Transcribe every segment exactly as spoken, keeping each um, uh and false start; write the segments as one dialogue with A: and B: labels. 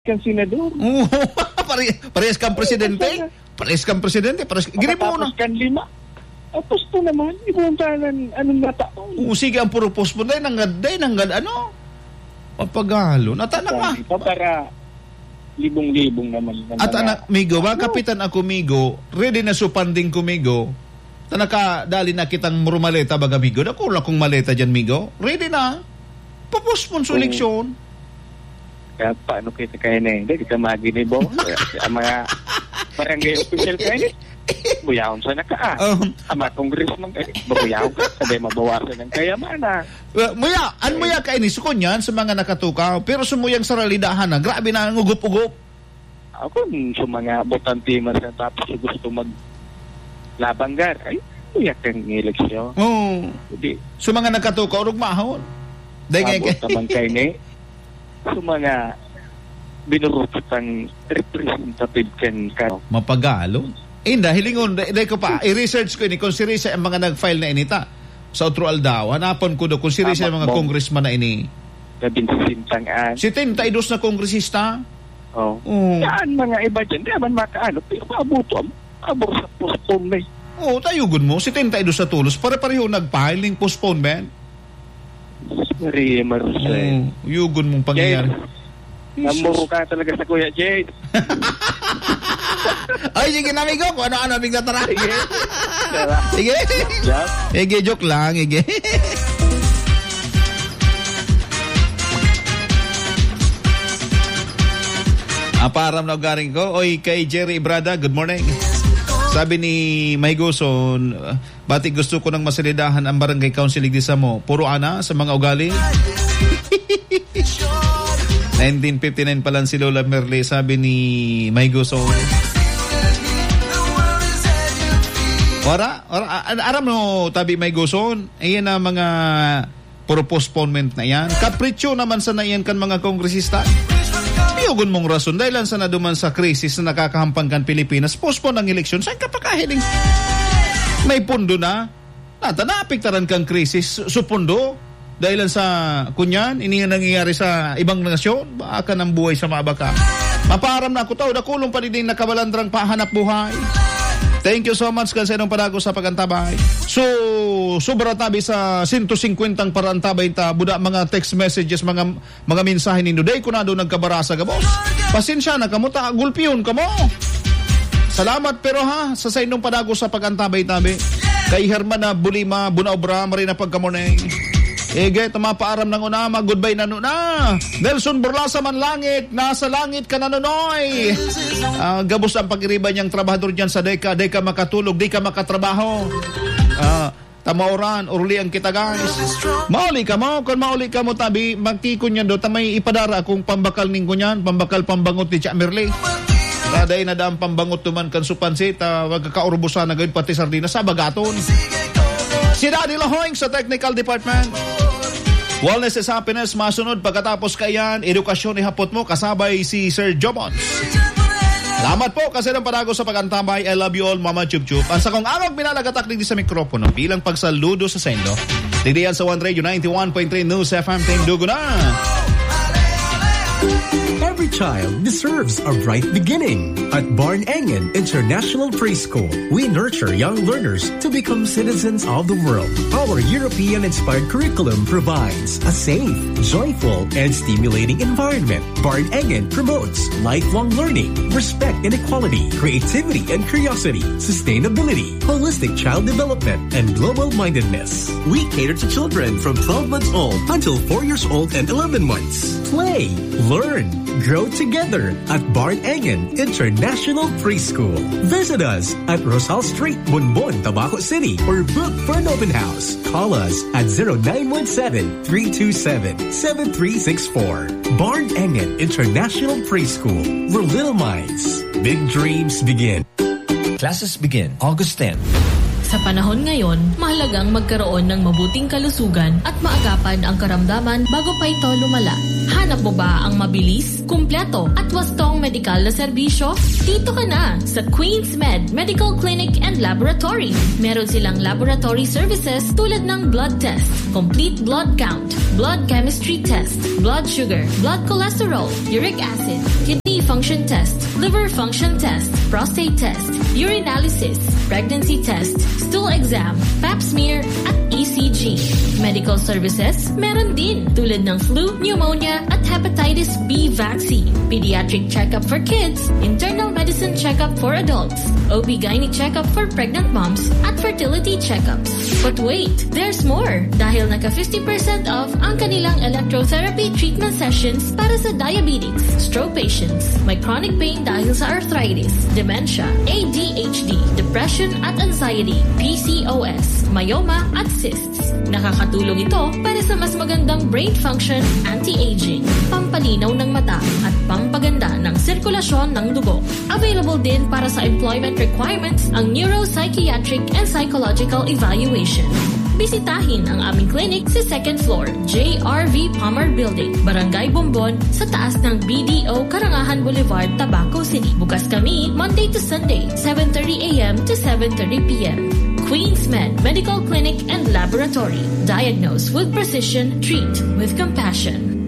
A: kang senador.
B: Oo, pare, parehas kang presidente. Parehas kang presidente. Parehas, gini mo na.
A: Tapos kan lima. Tapos po naman, ibuntanan, anong nataon.
B: Oo, sige, ang puro post mo dahil, nanggad, dahil, nanggad, ano? Papagalo. Natanang ka.
A: Ito para libong-libong naman.
B: At anak, Migo, ba, kapitan ako, Migo, ready na supanding ko, Migo. Tanaka, dali na kitang murumaleta, baga, Migo. Nakula kong maleta dyan, Migo. Ready na. Papospon sa eleksyon.
A: Kaya paano kita kayo na hindi? Kita maginibo. Ang mga barangay official kayo na. Buyahon sa nakaa. Um, Ang mga congressman kayo. Buyahon ka. Sabi mabawasan ng kayamanan.
B: Uh, muya, an muya kayo ni Sukon yan sa mga nakatukaw. Pero sumuyang sa ralidahan na. Grabe na ang ugup-ugup.
A: Ako sa mga botantimas na tapos gusto mag labanggar. Ay, muya kang eleksyon.
B: Oo.
A: Hindi.
B: Sa mga nakatukaw, rugmahon.
A: Sabot naman kayo ni. Sa mga binuruputang representative kan ka.
B: Mapagalo. Eh, dahil hilingon, dahil ko pa, i-research ko ini kung si Risa ang mga nag-file na inita sa Outro Aldao. Hanapon ko do kung si Risa ang mga congressman na ini.
A: Labing sisintangan.
B: Si Tintaidos na kongresista.
A: Oh. Oh. Yan mga iba dyan. Di naman makaano. Pero maabuto. Abor sa postponement.
B: Oo, oh, tayugon mo. Si Tintaidos sa tulos. Pare-pareho nag-file ng postponement.
A: Maria Marusay.
B: Oh, yugon mong pangyayari.
A: Namuro ka talaga sa Kuya Jade.
B: Ay, sige na, amigo. Kung ano-ano, aming natara.
A: Sige.
B: Sige. Sige, joke lang. Sige. Aparam na garing ko. Oy, kay Jerry Ibrada, good morning. Sabi ni Mayguson, batik gusto ko nang masalidahan ang barangay council di sa mo. Puro ana sa mga ugali. nineteen fifty-nine pa lang si Lola Merle, sabi ni Mayguson. Ora, ora, aram no, tabi Mayguson. Ayan na mga puro postponement na yan. Kapritsyo naman sa na yan kan mga kongresista. Iyogon mong rason dahil lang sa naduman sa krisis na nakakahampang kan Pilipinas, postpone ang eleksyon. Saan ka pa kahiling? May pundo na. Nata, naapektaran kang krisis. Supundo. Dahil lang sa kunyan, ini nga nangyayari sa ibang nasyon. Baka ng buhay sa mabaka. Maparam na ako tao. Nakulong pa din nakabalandrang pahanap buhay. Thank you so much kasi nung padago sa pagantabay. So, sobra tabi sa one hundred fifty ang parantabay ta. Buda mga text messages, mga mga mensahe nindo. Day ko na doon nagkabarasa ka, boss. Pasensya na kamo, ta, gulpiyon ka mo. Salamat pero ha, sa sa inong padago sa pagantabay tabi. Kay Herman na Bulima, Bunaobra, Marina Pagkamoneng. Ege, tumapaaram ng unama, goodbye na na. Nelson Burlasa man langit, nasa langit ka na nunoy. Uh, gabos ang pag-iriba niyang trabahador dyan sa deka, deka makatulog, deka makatrabaho. Uh, tamauran, urli ang kita guys. Mauli ka mo, kung mauli ka mo tabi, magkikon yan do, tamay ipadara akong pambakal ningko niyan, pambakal pambangot ni Cha Merle. Kaday na daang pambangot tuman kan supansit, uh, wagkakaurbusan na gawin pati sardina sa bagaton. Si Daddy Lahoing sa Technical Department. Wellness is happiness. Masunod pagkatapos kayan, edukasyon ihapot mo kasabay si Sir Jobons. Salamat po kasi ng panago sa pagantabay. I love you all, Mama Chup Chup. Ang sakong amag binalagatak din sa mikropono bilang pagsaludo sa sendo. Didiyan sa One Radio ninety-one point three News F M. Tingdugo na.
C: Every child deserves a bright beginning. At Barn Engen International Preschool, we nurture young learners to become citizens of the world. Our European-inspired curriculum provides a safe, joyful, and stimulating environment. Barn Engen promotes lifelong learning, respect and equality, creativity and curiosity, sustainability, holistic child development, and global-mindedness. We cater to children from twelve months old until four years old and eleven months. Play, learn, grow together at Barn Engen International Preschool. Visit us at Rosal Street, Bonbon, Tabaco City, or book for an open house. Call us at zero nine one seven, three two seven, seven three six four. Barn Engen International Preschool, where little minds, big dreams begin.
D: Classes begin August tenth. Sa panahon ngayon, mahalagang magkaroon ng mabuting kalusugan at maagapan ang karamdaman bago pa ito lumala. Hanap mo ba ang mabilis, kumpleto at wastong medikal na serbisyo? Dito ka na sa Queen's Med Medical Clinic and Laboratory. Meron silang laboratory services tulad ng blood test, complete blood count, blood chemistry test, blood sugar, blood cholesterol, uric acid, kidney function test, liver function test, prostate test, urinalysis, pregnancy test, stool exam, pap smear, at E C G. Medical services, meron din tulad ng flu, pneumonia, at hepatitis B vaccine, pediatric checkup for kids, internal medicine checkup for adults, O B G Y N checkup for pregnant moms, at fertility checkups. But wait, there's more! Dahil naka fifty percent off ang kanilang electrotherapy treatment sessions para sa diabetics, stroke patients, may chronic pain dahil sa arthritis, dementia, A D H D, depression at anxiety, P C O S, myoma at cysts. Nakakatulong ito para sa mas magandang brain function, anti-aging, pampalinaw ng mata at pampaganda ng sirkulasyon ng dugo. Available din para sa employment requirements ang neuropsychiatric and psychological evaluation. Bisitahin ang aming clinic sa second floor, J R V Palmer Building, Barangay Bombon, sa taas ng B D O Karangahan Boulevard, Tabaco City. Bukas kami Monday to Sunday, seven thirty a.m. to seven thirty p.m. Queen's Med Medical Clinic and Laboratory. Diagnose with precision, treat with compassion.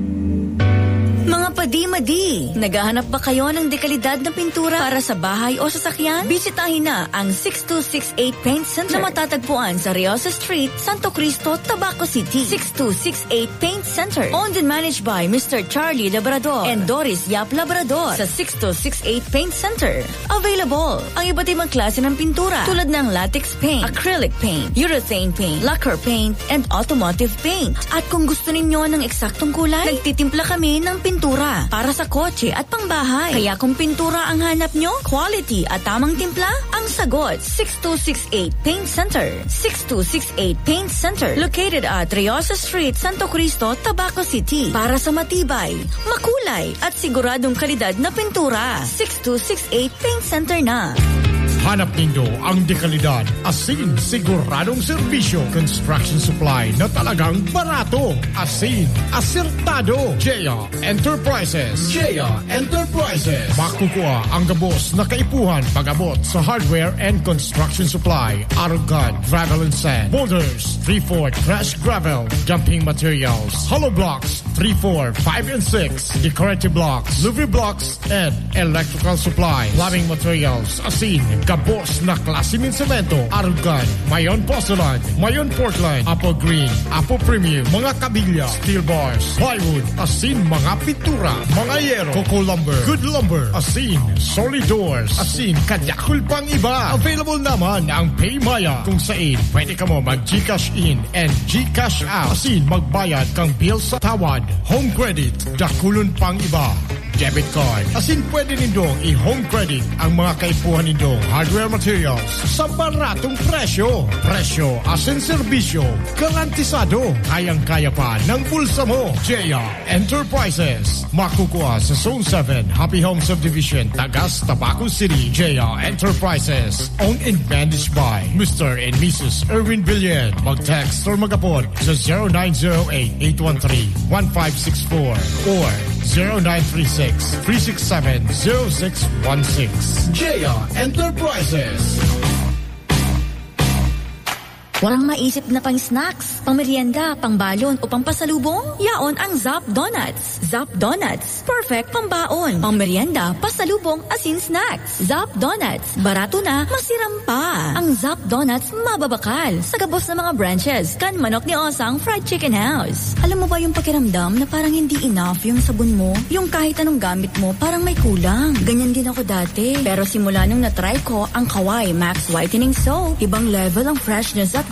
E: Mga padi-madi, naghahanap ba kayo ng dekalidad na pintura para sa bahay o sasakyan? Bisitahin na ang six two six eight Paint Center na matatagpuan sa Riosa Street, Santo Cristo, Tabaco City. six two six eight Paint Center, owned and managed by Mister Charlie Labrador and Doris Yap Labrador. Sa six two six eight Paint Center, available ang iba't ibang klase ng pintura tulad ng latex paint, acrylic paint, urethane paint, lacquer paint, and automotive paint. At kung gusto ninyo ng eksaktong kulay, nagtitimpla kami ng pintura para sa kotse at pangbahay. Kaya kung pintura ang hanap nyo, quality at tamang timpla, ang sagot, six two six eight Paint Center. six two six eight Paint Center, located at Riosa Street, Santo Cristo, Tabaco City. Para sa matibay, makulay at siguradong kalidad na pintura, six two six eight Paint Center na.
F: Hanap nindo ang dekalidad, asin, siguradong serbisyo, construction supply na talagang barato, asin, asertado. Jaya Enterprises. Jaya Enterprises. Makukuha ang gabos na kaipuhan pag-abot sa hardware and construction supply, arugad, gravel and sand, boulders, three four crushed gravel, dumping materials, hollow blocks, three four, five and six, decorative blocks, Louis blocks, and electrical supply, plumbing materials, asin, gabos na klase ng semento, arugad, mayon porcelain, mayon Portland, apple green, apple premium, mga kabilya, steel bars, plywood, asin, mga pintura, mga yero, coco lumber, good lumber, asin, solid doors, asin, kadyakul pang iba. Available naman ang Paymaya, kung saan pwede ka mo mag-Gcash in and Gcash out, asin, magbayad kang bill sa tawad, home credit, dakulon pang iba. Debit card. Asin pwede nindong i-home credit ang mga kaipuhan nindong hardware materials sa baratong presyo. Presyo asin serbisyo. Garantisado. Kayang-kaya pa ng bulsa mo. Jaya Enterprises. Makukuha sa Zone seven, Happy Home Subdivision, Tagas, Tabaco City. Jaya Enterprises. Owned and managed by Mister and Missus Erwin Villen. Mag-text or mag-apod sa zero nine zero eight, eight one three, one five six four or zero nine three six, three six seven, zero six one six. Jaya Enterprises.
E: Walang maisip na pang snacks, pang merienda, pang balon o pang pasalubong? Yaon ang Zap Donuts. Zap Donuts, perfect pang baon, pang merienda, pasalubong, asin snacks. Zap Donuts, barato na, masiram pa. Ang Zap Donuts mababakal sa gabos ng mga branches kan Manok ni Osang Fried Chicken House. Alam mo ba yung pakiramdam na parang hindi enough yung sabon mo? Yung kahit anong gamit mo, parang may kulang. Ganyan din ako dati. Pero simula nung natry ko ang Kawai Max Whitening Soap, ibang level ang freshness at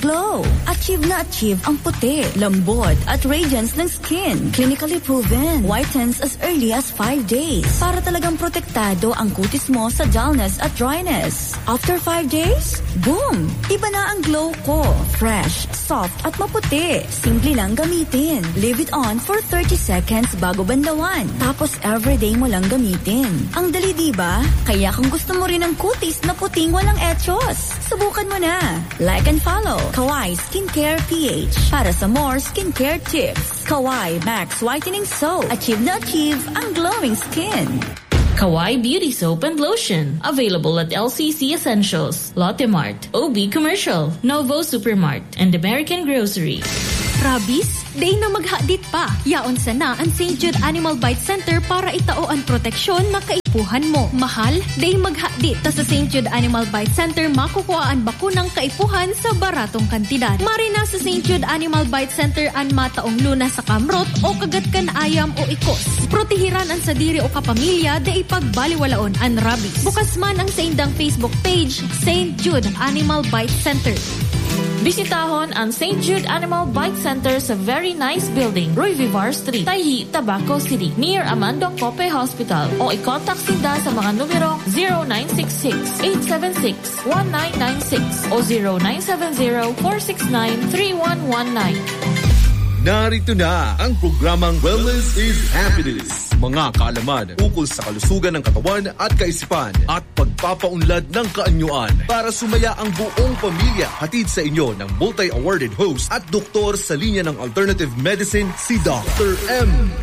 E: glow. Achieve na achieve ang puti, lambot at radiance ng skin. Clinically proven. Whitens as early as five days. Para talagang protektado ang kutis mo sa dullness at dryness. After five days, boom! Iba na ang glow ko. Fresh, soft at maputi. Simple lang gamitin. Leave it on for thirty seconds bago bandawan. Tapos everyday mo lang gamitin. Ang dali diba? Kaya kung gusto mo rin ng kutis na puting walang etchos, subukan mo na. Like and follow Kawai Skincare P H para sa more skincare tips. Kawai Max Whitening Soap. Achieve na achieve ang glowing skin.
D: Kawai Beauty Soap and Lotion. Available at L C C Essentials, Lotte Mart, O B Commercial, Novo Supermart, and American Grocery.
G: Rabies? Day na maghadit pa. Yaon sana ang Saint Jude Animal Bite Center para itao ang proteksyon makaipuhan mo. Mahal? Day maghadit ta sa Saint Jude Animal Bite Center makukuha ang bakunang kaipuhan sa baratong kantidad. Marina sa Saint Jude Animal Bite Center ang mataong luna sa kamrot o kagatkan ayam o ikos. Protehiran ang sadiri o kapamilya da ipagbaliwalaon ang rabies. Bukas man ang sa indang Facebook page, Saint Jude Animal Bite Center.
D: Bisitahon ang Saint Jude Animal Bite Center sa very nice building, Roy Vivar Street, Tayhi, Tabaco City, near Amando Cope Hospital. O i-contact sinda sa mga numero zero nine six six, eight seven six, one nine nine six o zero nine seven zero, four six nine, three one one nine.
H: Narito na ang programang Wellness is Happiness. Mga kaalaman ukol sa kalusugan ng katawan at kaisipan at pagpapaunlad ng kaanyuan para sumaya ang buong pamilya. Hatid sa inyo ng multi-awarded host at doktor sa linya ng alternative medicine, si Doctor M.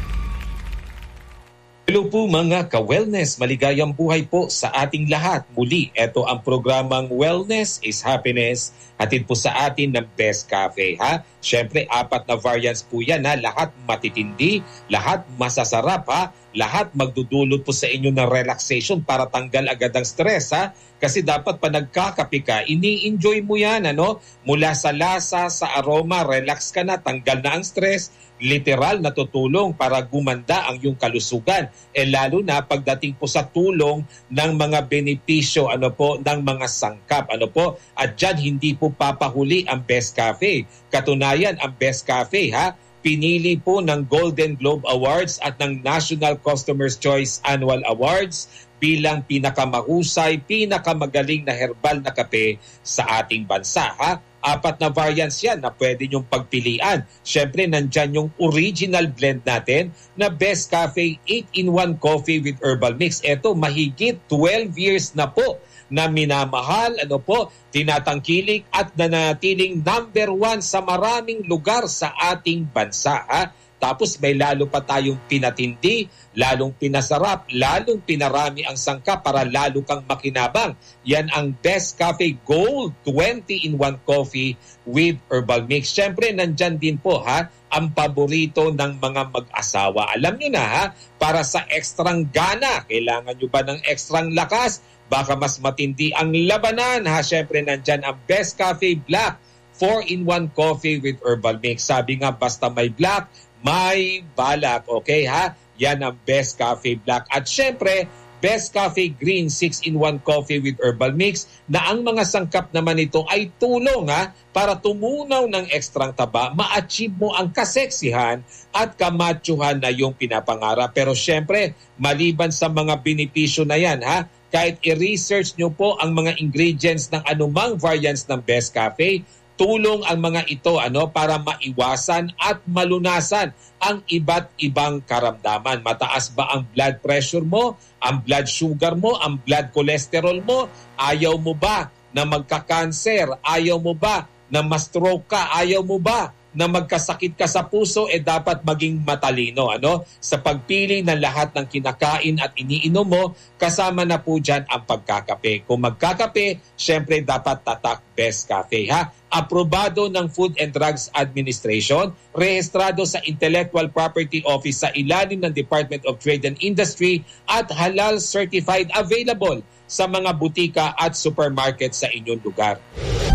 I: Hello po mga ka-wellness, maligayang buhay po sa ating lahat. Muli, ito ang programang Wellness is Happiness. Hatid po sa atin ng Best Cafe, ha? Siyempre, apat na variants po yan, ha? Lahat matitindi, lahat masasarap, ha? Lahat magdudulot po sa inyo ng relaxation para tanggal agad ang stress, ha? Kasi dapat pa nagkakape ka, ini-enjoy mo yan, ano? Mula sa lasa, sa aroma, relax ka na, tanggal na ang stress, literal na tutulong para gumanda ang iyong kalusugan. Eh lalo na pagdating po sa tulong ng mga benepisyo ano po ng mga sangkap ano po. At diyan hindi po papahuli ang Best Cafe. Katunayan ang Best Cafe ha pinili po ng Golden Globe Awards at ng National Customer's Choice Annual Awards bilang pinakamahusay, pinakamagaling na herbal na kape sa ating bansa ha. Apat na variants yan na pwede nyong pagpilian. Siyempre, nandyan yung original blend natin na Best Cafe eight in one Coffee with Herbal Mix. Ito, mahigit twelve years na po na minamahal, ano po, tinatangkilik at nanatiling number one sa maraming lugar sa ating bansa. Ha? Tapos may lalo pa tayong pinatindi, lalong pinasarap, lalong pinarami ang sangkap para lalo kang makinabang. Yan ang Best Cafe Gold twenty in one Coffee with Herbal Mix. Siyempre, nandyan din po ha, ang paborito ng mga mag-asawa. Alam nyo na ha, para sa ekstrang gana, kailangan nyo ba ng ekstrang lakas? Baka mas matindi ang labanan ha. Siyempre, nandyan ang Best Cafe Black four in one Coffee with Herbal Mix. Sabi nga, basta may black, may balak, okay ha? Yan ang Best Cafe Black. At syempre, Best Cafe Green six in one Coffee with Herbal Mix na ang mga sangkap naman ito ay tulong ha, para tumunaw ng ekstrang taba, ma-achieve mo ang kaseksihan at kamatsuhan na yung pinapangarap. Pero syempre, maliban sa mga benepisyo na yan ha, kahit i-research nyo po ang mga ingredients ng anumang variants ng Best Cafe, tulong ang mga ito ano para maiwasan at malunasan ang iba't ibang karamdaman. Mataas ba ang blood pressure mo, ang blood sugar mo, ang blood cholesterol mo? Ayaw mo ba na magka-cancer? Ayaw mo ba na ma-stroke ka? Ayaw mo ba na magkasakit ka sa puso? Eh dapat maging matalino ano sa pagpili ng lahat ng kinakain at iniinom mo. Kasama na po dyan ang pagkakape. Kung magkakape, syempre dapat tatak Best Cafe ha. Aprobado ng Food and Drugs Administration, rehistrado sa Intellectual Property Office sa ilalim ng Department of Trade and Industry at halal certified, available sa mga butika at supermarket sa inyong lugar.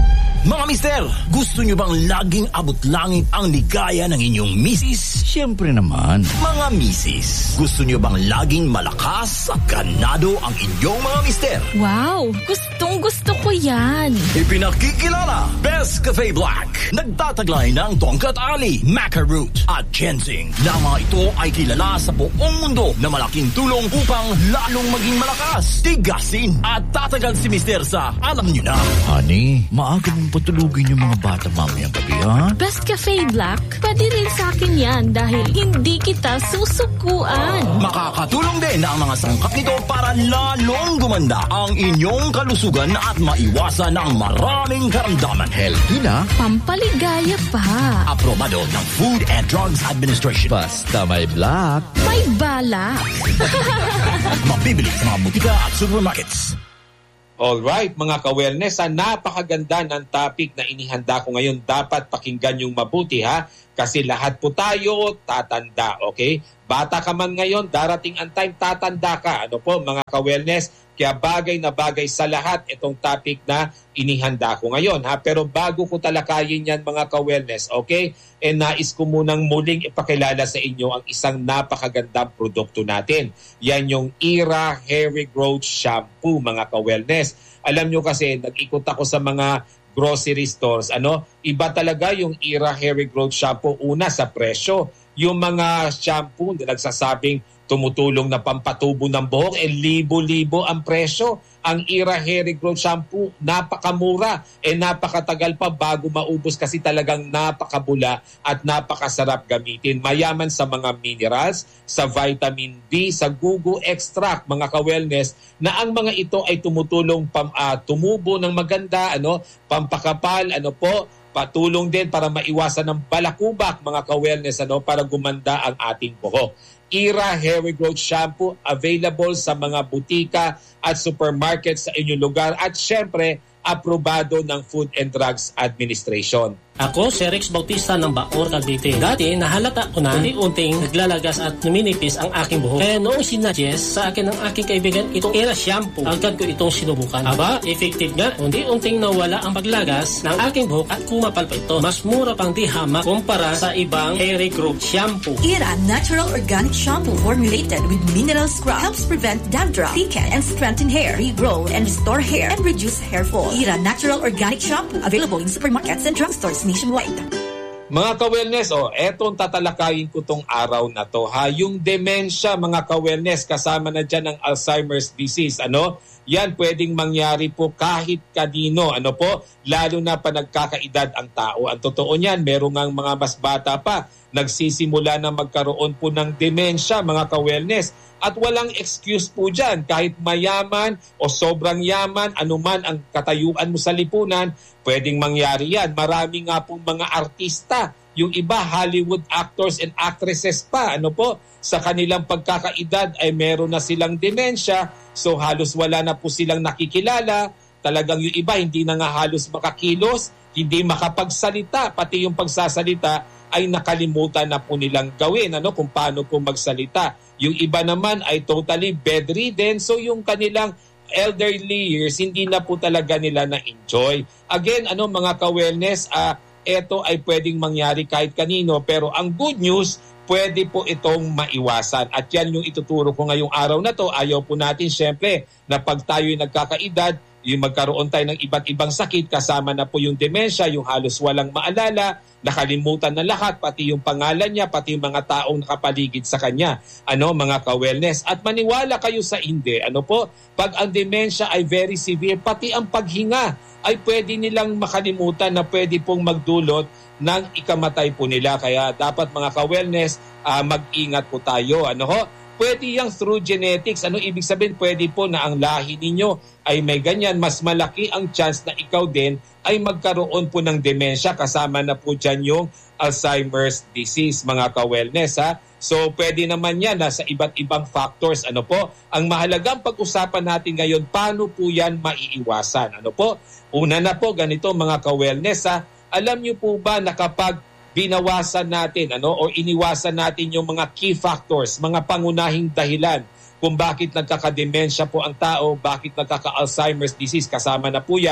J: Mga mister, gusto nyo bang laging abot langit ang ligaya ng inyong misis?
K: Siyempre naman.
J: Mga misis, gusto nyo bang laging malakas at ganado ang inyong mga mister?
D: Wow! Gustong gusto ko yan!
J: Ipinakikilala, Best Cafe Black. Nagtataglay ng Tongkat Ali, Maca Root at Ginseng. Na mga ito ay kilala sa buong mundo na malaking tulong upang lalong maging malakas, tigasin at tatagal si mister sa alam nyo na.
K: Honey, maaga mong patulugin yung mga bata mamayang gabi, ha?
D: Best Cafe Black, pwede rin sa akin yan dahil hindi kita susukuan.
J: Makakatulong din ang mga sangkap nito para lalong gumanda ang inyong kalusugan at maiwasan ang maraming karamdaman.
K: Healthy na.
D: Pampaligaya pa.
J: Aprobado ng Food and Drugs Administration.
K: Basta may black.
D: May balak.
J: Mabibili sa mga butika at supermarkets.
I: Alright, mga ka-wellness, ha, napakaganda ng topic na inihanda ko ngayon. Dapat pakinggan yung mabuti, ha? Kasi lahat po tayo tatanda, okay? Bata ka man ngayon, darating ang time, tatanda ka. Ano po, mga ka-wellness? Kaya bagay na bagay sa lahat itong topic na inihanda ko ngayon, ha? Pero bago ko talakayin yan, mga ka-wellness, okay? E nais ko munang muling ipakilala sa inyo ang isang napakagandang produkto natin. Yan yung Era Hair Regrowth Shampoo, mga ka-wellness. Alam nyo kasi, nag-ikot ako sa mga grocery stores, ano? Iba talaga yung Era Hair Regrowth Shampoo. Una, sa presyo. Yung mga shampoo na nagsasabing tumutulong na pampatubo ng buhok, eh libo-libo ang presyo. Ang Era Hair Regrowth Shampoo, napakamura, eh napakatagal pa bago maubos kasi talagang napakabula at napakasarap gamitin. Mayaman sa mga minerals, sa vitamin B, sa gugu extract, mga ka-wellness, na ang mga ito ay tumutulong pam, uh, tumubo ng maganda, ano, pampakapal, ano po, patulong din para maiwasan ng balakubak, mga ka-wellness, ano, para gumanda ang ating buhok. Era Hair Regrowth Shampoo, available sa mga butika at supermarket sa inyong lugar at syempre, aprobado ng Food and Drugs Administration.
L: Ako si Rex Bautista ng Bacoor, Cavite. Dati nahalata ko na unti-unting naglalagas at numinipis ang aking buhok. Kaya noong sinuggest sa akin ng aking kaibigan itong Era Shampoo, agad ko itong sinubukan. Aba, effective nga. Unti-unting nawala ang paglagas ng aking buhok at kumapal pa ito. Mas mura pang di hamak kumpara sa ibang hair regrowth shampoo.
M: Era Natural Organic Shampoo formulated with mineral scrub helps prevent dandruff, thicken and strengthen hair, regrow and restore hair and reduce hair fall. Era Natural Organic Shampoo, available in supermarkets and drugstores nationwide.
I: Mga ka-wellness, oh, etong tatalakayin ko tong araw na to, ha, yung dementia, mga ka-wellness, kasama na dyan ang Alzheimer's disease, ano, yan pwedeng mangyari po kahit kanino, ano po, lalo na pa nagkakaedad ang tao. Ang totoo niyan, merong ang mga mas bata pa, nagsisimula na magkaroon po ng dementia, mga ka-wellness. At walang excuse po dyan, kahit mayaman o sobrang yaman, anuman ang katayuan mo sa lipunan, pwedeng mangyari yan. Marami nga pong mga artista, yung iba Hollywood actors and actresses pa, ano po, sa kanilang pagkakaedad ay meron na silang dementia, so halos wala na po silang nakikilala. Talagang yung iba hindi na nga halos makakilos, hindi makapagsalita, pati yung pagsasalita ay nakalimutan na po nilang gawin, ano, kung paano po magsalita. Yung iba naman ay totally bedridden, so yung kanilang elderly years, hindi na po talaga nila na-enjoy. Again, ano, mga ka-wellness, uh, ito ay pwedeng mangyari kahit kanino, pero ang good news, pwede po itong maiwasan. At yan yung ituturo ko ngayong araw na to. Ayaw po natin, syempre, na pag tayo'y nagkakaedad, yung magkaroon tayo ng iba't ibang sakit, kasama na po yung dementia, yung halos walang maalala, nakalimutan na lahat, pati yung pangalan niya, pati yung mga taong nakapaligid sa kanya. Ano, mga ka-wellness. At maniwala kayo sa hindi, ano po, pag ang dementia ay very severe, pati ang paghinga ay pwede nilang makalimutan na pwede pong magdulot ng ikamatay po nila. Kaya dapat, mga ka-wellness, uh, mag-ingat po tayo. Ano ho? Pwede yung through genetics. Ano ibig sabihin? Pwede po na ang lahi ninyo ay may ganyan. Mas malaki ang chance na ikaw din ay magkaroon po ng dementia. Kasama na po dyan yung Alzheimer's disease, mga ka-wellness, ha? So pwede naman yan na sa iba't ibang factors. Ano po? Ang mahalagang pag-usapan natin ngayon, paano po yan maiiwasan? Ano po? Una na po, ganito, mga ka-wellness, ha? Alam niyo po ba na kapag binawasan natin, ano, o iniwasan natin yung mga key factors, mga pangunahing dahilan kung bakit nagkakademensya po ang tao, bakit nagkaka-Alzheimer's disease, kasama na po yan,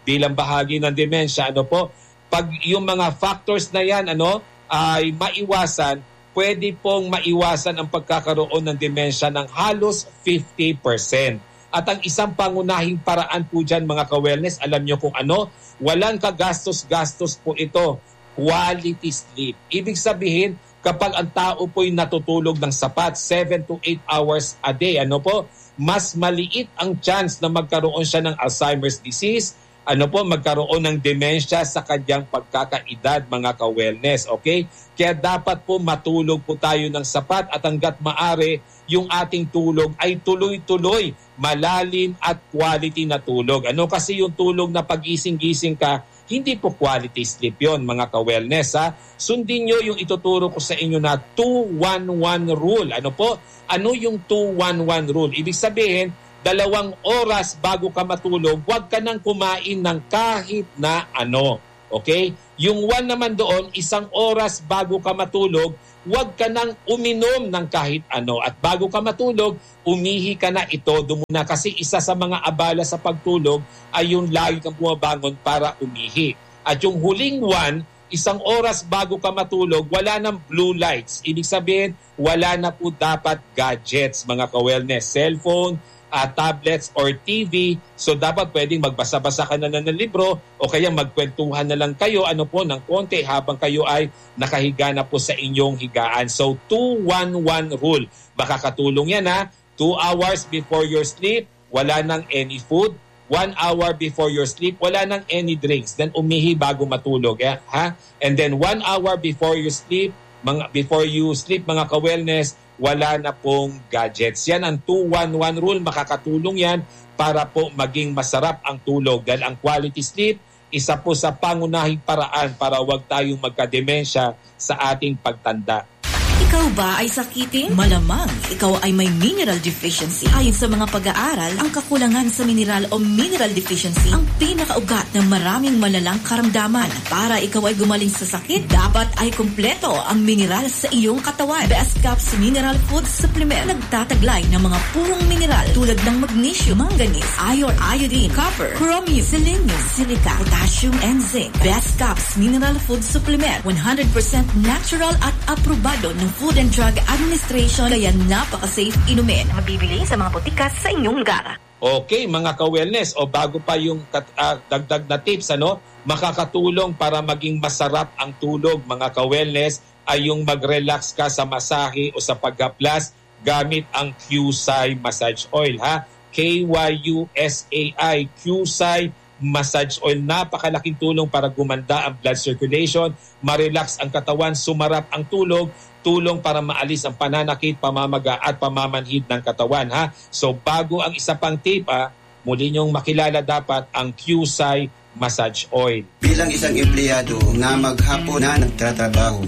I: bilang bahagi ng demensya. Ano po? Pag yung mga factors na yan ano, ay maiwasan, pwede pong maiwasan ang pagkakaroon ng demensya ng halos fifty percent. At ang isang pangunahing paraan po dyan mga ka-wellness, alam nyo kung ano? Walang kagastos-gastos po ito. Quality sleep. Ibig sabihin, kapag ang tao po'y natutulog ng sapat, seven to eight hours a day, ano po? Mas maliit ang chance na magkaroon siya ng Alzheimer's disease, ano po, magkaroon ng demensya sa kanyang pagkakaedad, mga ka-wellness, okay? Kaya dapat po matulog po tayo ng sapat at hanggat maari, yung ating tulog ay tuloy-tuloy, malalim at quality na tulog. Ano kasi yung tulog na pagising-gising ka, hindi po quality sleep yon mga ka-wellness. Ha? Sundin nyo yung ituturo ko sa inyo na two one one rule. Ano po? Ano yung two one one rule? Ibig sabihin, dalawang oras bago ka matulog, huwag ka nang kumain ng kahit na ano. Okay? Yung one naman doon, isang oras bago ka matulog, huwag ka nang uminom ng kahit ano. At bago ka matulog, umihi ka na, ito muna. Kasi isa sa mga abala sa pagtulog ay yung lagi kang bumabangon para umihi. At yung huling one, isang oras bago ka matulog, wala nang blue lights. Ibig sabihin, wala na po dapat gadgets, mga ka-wellness, cellphone, Uh, tablets or T V. So dapat pwedeng magbasa-basa ka na ng libro o kaya magkwentuhan na lang kayo ano po ng konti habang kayo ay nakahiga na po sa inyong higaan. So two one one rule. Makakatulong yan ha. Two hours before your sleep, wala nang any food. One hour before your sleep, wala nang any drinks. Then umihi bago matulog. Eh, ha? And then one hour before you sleep, mga, before you sleep mga ka-wellness, wala na pong gadgets. Yan ang two one one rule. Makakatulong yan para po maging masarap ang tulog. Dahil ang quality sleep, isa po sa pangunahing paraan para wag tayong magka-demensya sa ating pagtanda.
M: Ikaw ba ay sakitin? Malamang ikaw ay may mineral deficiency. Ayon sa mga pag-aaral, ang kakulangan sa mineral o mineral deficiency ang pinakaugat ng maraming malalang karamdaman. Para ikaw ay gumaling sa sakit, dapat ay kumpleto ang mineral sa iyong katawan. Best Caps Mineral Food Supplement nagtataglay ng mga purong mineral tulad ng magnesium, manganese, iron, iodine, copper, chromium, selenium, silica, potassium, and zinc. Best Caps Mineral Food Supplement, one hundred percent natural at aprobado ng Food and Drug Administration, kaya napaka-safe inumin. Mabibili sa mga botika sa inyong lugar.
I: Okay, mga ka-wellness, o bago pa yung kat, uh, dagdag na tips, ano, makakatulong para maging masarap ang tulog, mga ka-wellness, ay yung mag-relax ka sa masahe o sa pag-haplas gamit ang Qsai Massage Oil, ha? K Y U S A I, Qsai Massage Oil. Napakalaking tulong para gumanda ang blood circulation, ma-relax ang katawan, sumarap ang tulog, tulong para maalis ang pananakit, pamamaga at pamamanhid ng katawan. Ha? So bago ang isa pang tip, ha, muli niyong makilala dapat ang Qsai Massage Oil.
N: Bilang isang empleyado na maghapon na nagtatrabaho,